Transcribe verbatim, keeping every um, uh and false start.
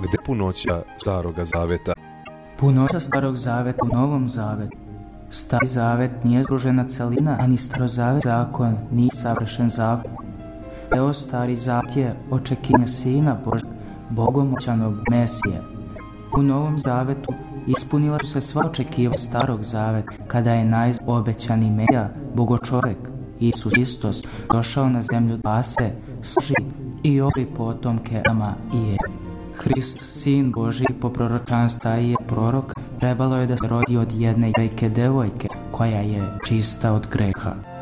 Gde punoća Staroga zaveta? Punoća Starog zaveta u Novom zavetu. Stari zavet nije združena celina, ani starozavet zakon nije savršen zakon. Teo stari zavet je očekivanje Sina Božeg, bogomoćanog Mesije. U Novom zavetu ispunila su se sva očekivanja Starog zaveta, kada je najzad obećani Mesija, bogočovek, Isus Hristos, došao na zemlju da spase, služi i obri potomke Adama i Eve. Hrist, Sin Božji, po proročanstvu je prorok, trebalo je da se rodi od jedne jevrejke devojke koja je čista od greha.